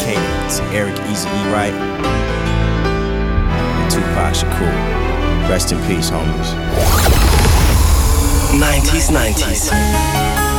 It's Eric Easy E. Wright and Tupac Shakur. Rest in peace, homies. 90s.